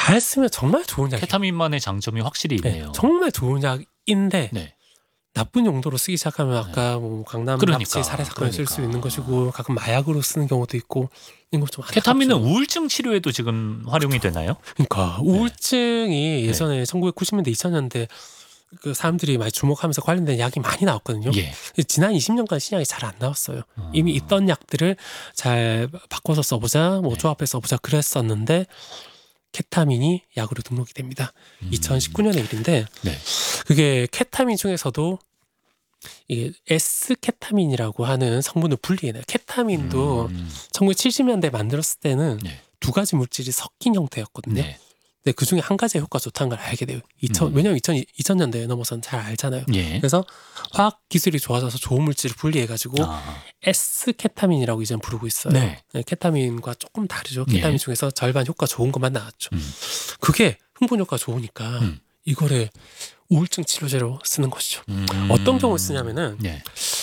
잘 쓰면 정말 좋은 약이에요. 케타민만의 장점이 확실히 네, 있네요. 정말 좋은 약인데 네. 나쁜 용도로 쓰기 시작하면 아까 뭐 강남 그러니까, 납치 살해 사건에 쓸 수 그러니까. 있는 것이고 가끔 마약으로 쓰는 경우도 있고 이런 거좀 케타민은 우울증 치료에도 지금 활용이 되나요? 그러니까 우울증이 예전에 1990년대 2000년대 그 사람들이 많이 주목하면서 관련된 약이 많이 나왔거든요. 예. 지난 20년간 신약이 잘 안 나왔어요. 이미 있던 약들을 잘 바꿔서 써보자, 뭐 네. 조합해서 써보자 그랬었는데 케타민이 약으로 등록이 됩니다. 2019년의 일인데 네. 그게 케타민 중에서도 이게 S케타민이라고 하는 성분을 분리해내요. 케타민도 1970년대 만들었을 때는 네. 두 가지 물질이 섞인 형태였거든요. 네. 근데 그 중에 한 가지의 효과가 좋다는 걸 알게 돼요. 왜냐면 2000년대에 넘어서는 잘 알잖아요. 예. 그래서 화학 기술이 좋아져서 좋은 물질을 분리해가지고 아. S케타민이라고 이제 부르고 있어요. 네. 네, 케타민과 조금 다르죠. 케타민 예. 중에서 절반 효과 좋은 것만 나왔죠. 그게 흥분 효과 좋으니까 이거를 우울증 치료제로 쓰는 것이죠. 어떤 경우에 쓰냐면은 네.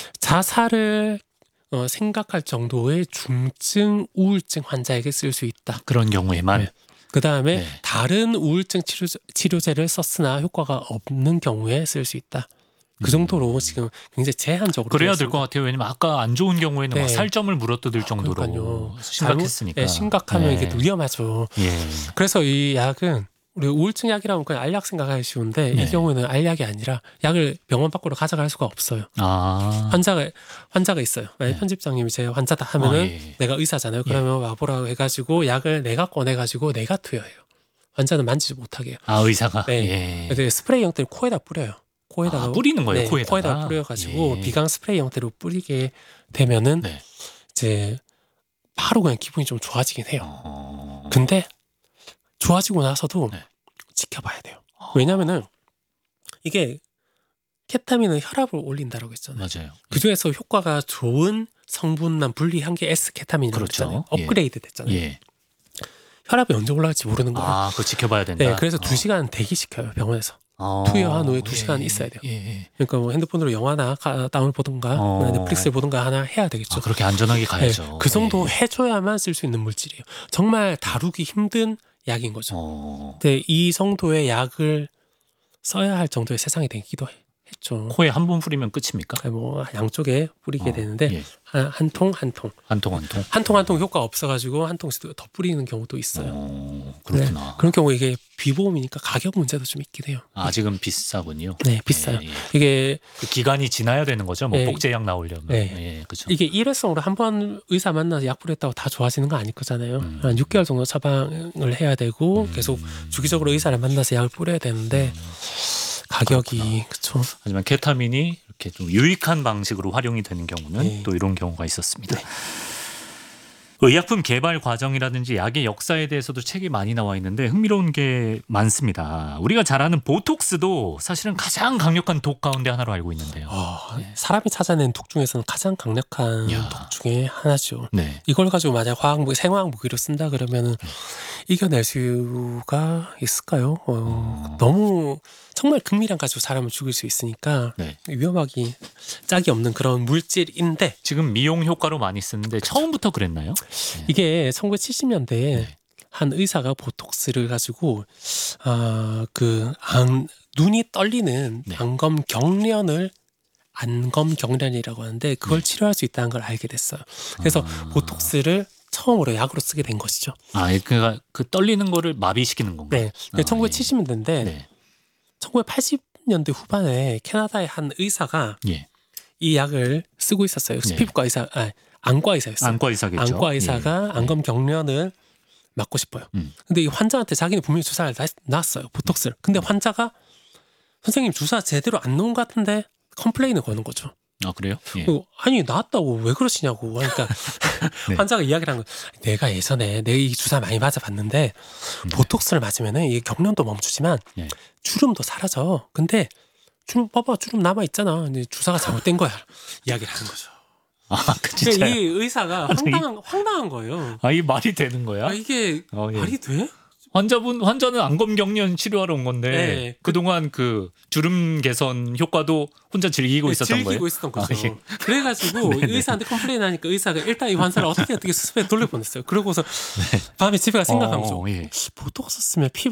자살을 생각할 정도의 중증 우울증 환자에게 쓸 수 있다. 그런 경우에만. 네. 그 다음에 네. 다른 우울증 치료제를 썼으나 효과가 없는 경우에 쓸 수 있다. 그 정도로 지금 굉장히 제한적으로 그래야 될 것 같아요. 왜냐면 아까 안 좋은 경우에는 막 네. 살점을 물어뜯을 정도로 그러니까요. 심각했으니까. 네, 심각하면 네. 이게 위험하죠. 예. 그래서 이 약은 우리 우울증 약이라면 그냥 알약 생각하기 쉬운데 네. 이 경우에는 알약이 아니라 약을 병원 밖으로 가져갈 수가 없어요. 아. 환자가 있어요. 만약 네. 편집장님이 제 환자다 하면은 예. 내가 의사잖아요. 그러면 와보라고 해가지고 약을 내가 꺼내가지고 내가 투여해요. 환자는 만지지 못하게 해요. 아, 의사가. 네. 예. 근데 스프레이 형태로 코에다 뿌려요. 코에다가 뿌리는 거예요, 네, 코에다가? 뿌려가지고 예. 비강 스프레이 형태로 뿌리게 되면은 네. 이제 바로 그냥 기분이 좀 좋아지긴 해요. 어. 근데 좋아지고 나서도 네. 지켜봐야 돼요. 왜냐면은 이게 케타민은 혈압을 올린다라고 했잖아요. 맞아요. 그 중에서 효과가 좋은 성분만 분리한 게 S케타민이라고 그렇죠. 했잖아요. 예. 업그레이드 됐잖아요. 예. 혈압이 언제 올라갈지 모르는 거예요. 아, 그거 지켜봐야 된다. 네, 그래서 2시간 대기시켜요, 병원에서. 어. 투여한 후에 2시간 있어야 돼요. 예. 그러니까 뭐 핸드폰으로 영화나 다운을 보든가 넷플릭스를 보든가 하나 해야 되겠죠. 아, 그렇게 안전하게 가야죠. 네, 그 정도 해줘야만 쓸 수 있는 물질이에요. 정말 다루기 힘든 약인 거죠. 근데 이 정도의 약을 써야 할 정도의 세상이 되기도 했죠. 코에 한 번 뿌리면 끝입니까? 뭐 양쪽에 뿌리게 되는데 예. 한 통 한 통. 효과 없어가지고 한 통씩 더 뿌리는 경우도 있어요. 그렇구나. 네, 그런 경우 이게 비보험이니까 가격 문제도 좀 있긴 해요. 아직은 비싸군요. 네, 비싸요. 예. 이게 그 기간이 지나야 되는 거죠. 뭐 네. 복제약 나오려면. 네. 예, 그렇죠. 이게 일회성으로 한 번 의사 만나서 약 뿌렸다고 다 좋아지는 거 아닐 거잖아요. 한 6개월 정도 처방을 해야 되고 계속 주기적으로 의사를 만나서 약을 뿌려야 되는데 가격이 그렇죠. 하지만 케타민이 이렇게 좀 유익한 방식으로 활용이 되는 경우는 네. 또 이런 경우가 있었습니다. 의약품 개발 과정이라든지 약의 역사에 대해서도 책이 많이 나와 있는데 흥미로운 게 많습니다. 우리가 잘 아는 보톡스도 사실은 가장 강력한 독 가운데 하나로 알고 있는데요. 사람이 찾아낸 독 중에서는 가장 강력한 이야. 독 중에 하나죠. 네. 이걸 가지고 만약 생화학 무기로 쓴다 그러면은 이겨낼 수가 있을까요? 너무 정말 극미량 가지고 사람을 죽일 수 있으니까 네. 위험하기 짝이 없는 그런 물질인데 지금 미용 효과로 많이 쓰는데 처음부터 그랬나요? 이게 1970년대에 네. 한 의사가 보톡스를 가지고 눈이 떨리는 네. 안검경련이라고 하는데 그걸 치료할 수 있다는 걸 알게 됐어요. 그래서 보톡스를 처음으로 약으로 쓰게 된 것이죠. 그러니까 그 떨리는 거를 마비시키는 건가요? 네. 1970년대인데 네. 1980년대 후반에 캐나다의 한 의사가 예. 이 약을 쓰고 있었어요. 네. 피부과 의사, 안과 의사였어요. 안과 의사겠죠. 안과 의사가 예. 안검경련을 맞고 싶어요. 근데 이 환자한테 자기는 분명히 주사를 놨어요. 보톡스를. 근데 환자가 선생님 주사 제대로 안 놓은 것 같은데 컴플레인을 거는 거죠. 아, 그래요? 예. 아니 나왔다고 왜 그러시냐고. 그러니까 네. 환자가 이야기를 한 거. 내가 예전에 내가 이 주사 많이 맞아봤는데 보톡스를 맞으면은 이게 경련도 멈추지만 네. 주름도 사라져. 근데 주름 봐봐 주름 남아 있잖아. 근데 주사가 잘못된 거야. 이야기를 하는 거죠. 진짜요? 그러니까 이 의사가 황당한 거예요. 이 말이 되는 거야? 이게 예. 말이 돼? 환자는 안검경련 치료하러 온 건데 네. 그동안 그 주름 개선 효과도 혼자 즐기고 있었던 거예요? 즐기고 있었던 거죠. 예. 그래가지고 의사한테 컴플레인 하니까 의사가 일단 이 환자를 어떻게 수습에 돌려보냈어요. 그러고서 밤에 집에 가 생각한 거죠. 예. 보톡스 쓰면 피부